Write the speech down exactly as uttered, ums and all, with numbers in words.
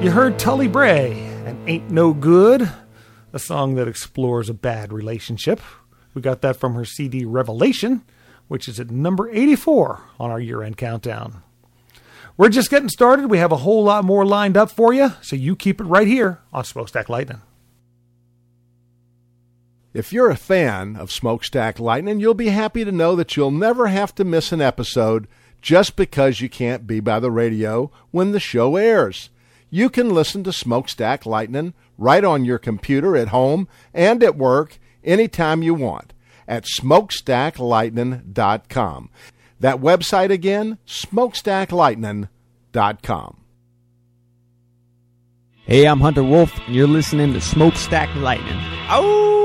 You heard Tully Bray and Ain't No Good, a song that explores a bad relationship. We got that from her C D Revelation, which is at number eighty-four on our year-end countdown. We're just getting started. We have a whole lot more lined up for you, so you keep it right here on Smokestack Lightning. If you're a fan of Smokestack Lightning, you'll be happy to know that you'll never have to miss an episode just because you can't be by the radio when the show airs. You can listen to Smokestack Lightning right on your computer at home and at work anytime you want at smokestack lightning dot com. That website again, smokestack lightning dot com. Hey, I'm Hunter Wolf, and you're listening to Smokestack Lightning. Oh!